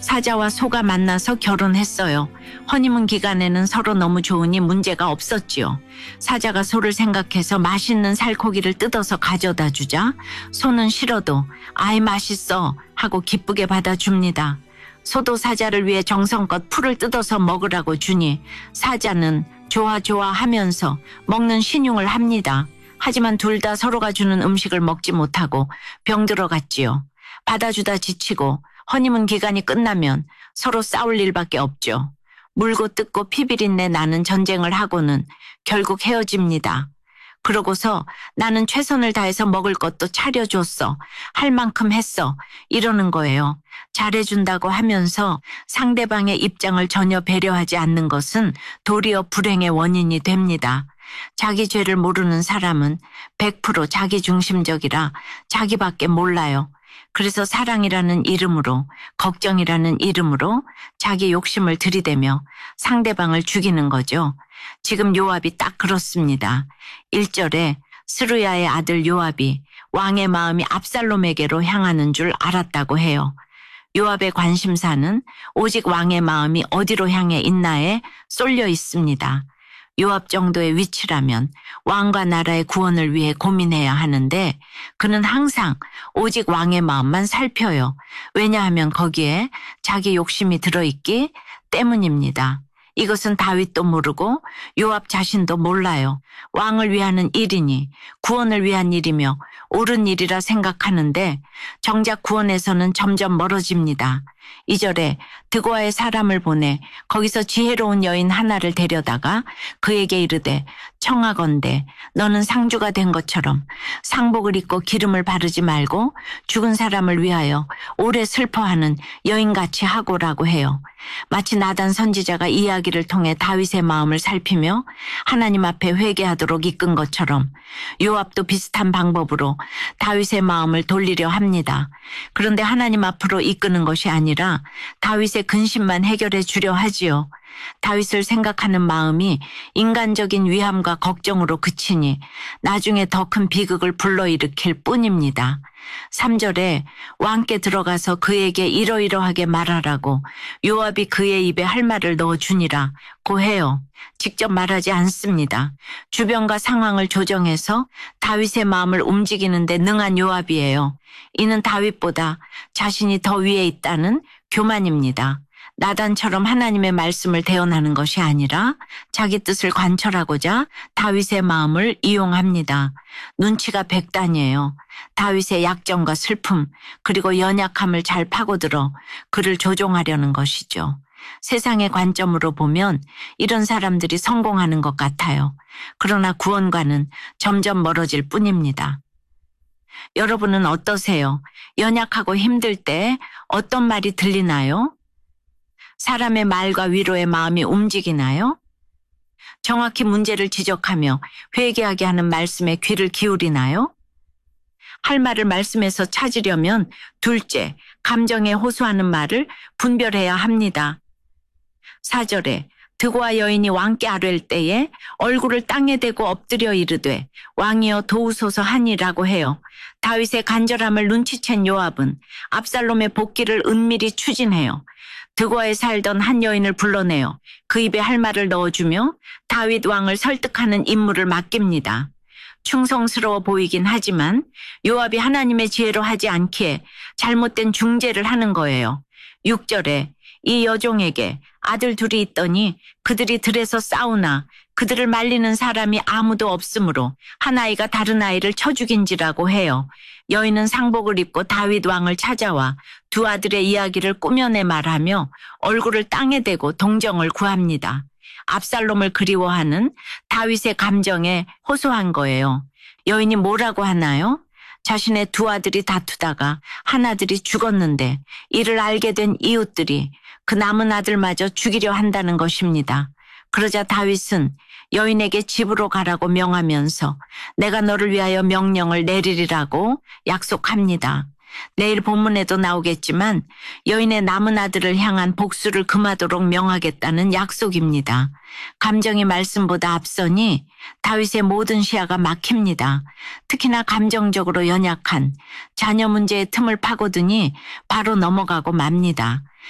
사자와 소가 만나서 결혼했어요. 허니문 기간에는 서로 너무 좋으니 문제가 없었지요. 사자가 소를 생각해서 맛있는 살코기를 뜯어서 가져다 주자 소는 싫어도 아이 맛있어 하고 기쁘게 받아줍니다. 소도 사자를 위해 정성껏 풀을 뜯어서 먹으라고 주니 사자는 좋아 좋아 하면서 먹는 신용을 합니다. 하지만 둘 다 서로가 주는 음식을 먹지 못하고 병들어 갔지요. 받아주다 지치고 허니문 기간이 끝나면 서로 싸울 일밖에 없죠. 물고 뜯고 피비린내 나는 전쟁을 하고는 결국 헤어집니다. 그러고서 나는 최선을 다해서 먹을 것도 차려줬어. 할 만큼 했어. 이러는 거예요. 잘해준다고 하면서 상대방의 입장을 전혀 배려하지 않는 것은 도리어 불행의 원인이 됩니다. 자기 죄를 모르는 사람은 100% 자기중심적이라 자기밖에 몰라요. 그래서 사랑이라는 이름으로, 걱정이라는 이름으로 자기 욕심을 들이대며 상대방을 죽이는 거죠. 지금 요압이 딱 그렇습니다. 1절에 스루야의 아들 요압이 왕의 마음이 압살롬에게로 향하는 줄 알았다고 해요. 요압의 관심사는 오직 왕의 마음이 어디로 향해 있나에 쏠려 있습니다. 요압 정도의 위치라면 왕과 나라의 구원을 위해 고민해야 하는데 그는 항상 오직 왕의 마음만 살펴요. 왜냐하면 거기에 자기 욕심이 들어있기 때문입니다. 이것은 다윗도 모르고 요압 자신도 몰라요. 왕을 위하는 일이니 구원을 위한 일이며 옳은 일이라 생각하는데 정작 구원에서는 점점 멀어집니다. 2절에 드고아의 사람을 보내 거기서 지혜로운 여인 하나를 데려다가 그에게 이르되 청하건대 너는 상주가 된 것처럼 상복을 입고 기름을 바르지 말고 죽은 사람을 위하여 오래 슬퍼하는 여인같이 하고라고 해요. 마치 나단 선지자가 이야기를 통해 다윗의 마음을 살피며 하나님 앞에 회개하도록 이끈 것처럼 요압도 비슷한 방법으로 다윗의 마음을 돌리려 합니다. 그런데 하나님 앞으로 이끄는 것이 아니라 다윗의 근심만 해결해 주려 하지요. 다윗을 생각하는 마음이 인간적인 위함과 걱정으로 그치니 나중에 더 큰 비극을 불러일으킬 뿐입니다. 3절에 왕께 들어가서 그에게 이러이러하게 말하라고 요압이 그의 입에 할 말을 넣어주니라 고 해요. 직접 말하지 않습니다. 주변과 상황을 조정해서 다윗의 마음을 움직이는 데 능한 요압이에요. 이는 다윗보다 자신이 더 위에 있다는 교만입니다. 나단처럼 하나님의 말씀을 대언하는 것이 아니라 자기 뜻을 관철하고자 다윗의 마음을 이용합니다. 눈치가 백단이에요. 다윗의 약점과 슬픔 그리고 연약함을 잘 파고들어 그를 조종하려는 것이죠. 세상의 관점으로 보면 이런 사람들이 성공하는 것 같아요. 그러나 구원과는 점점 멀어질 뿐입니다. 여러분은 어떠세요? 연약하고 힘들 때 어떤 말이 들리나요? 사람의 말과 위로의 마음이 움직이나요? 정확히 문제를 지적하며 회개하게 하는 말씀에 귀를 기울이나요? 할 말을 말씀에서 찾으려면 둘째, 감정에 호소하는 말을 분별해야 합니다. 4절에 드고아 여인이 왕께 아뢰을 때에 얼굴을 땅에 대고 엎드려 이르되 왕이여 도우소서 하니라고 해요. 다윗의 간절함을 눈치챈 요압은 압살롬의 복귀를 은밀히 추진해요. 드고아에 살던 한 여인을 불러내어 그 입에 할 말을 넣어주며 다윗 왕을 설득하는 임무를 맡깁니다. 충성스러워 보이긴 하지만 요압이 하나님의 지혜로 하지 않기에 잘못된 중재를 하는 거예요. 6절에 이 여종에게 아들 둘이 있더니 그들이 들에서 싸우나 그들을 말리는 사람이 아무도 없으므로 한 아이가 다른 아이를 쳐 죽인지라고 해요. 여인은 상복을 입고 다윗 왕을 찾아와 두 아들의 이야기를 꾸며내 말하며 얼굴을 땅에 대고 동정을 구합니다. 압살롬을 그리워하는 다윗의 감정에 호소한 거예요. 여인이 뭐라고 하나요? 자신의 두 아들이 다투다가 한 아들이 죽었는데 이를 알게 된 이웃들이 그 남은 아들마저 죽이려 한다는 것입니다. 그러자 다윗은 여인에게 집으로 가라고 명하면서 내가 너를 위하여 명령을 내리리라고 약속합니다. 내일 본문에도 나오겠지만 여인의 남은 아들을 향한 복수를 금하도록 명하겠다는 약속입니다. 감정이 말씀보다 앞서니 다윗의 모든 시야가 막힙니다. 특히나 감정적으로 연약한 자녀 문제의 틈을 파고드니 바로 넘어가고 맙니다.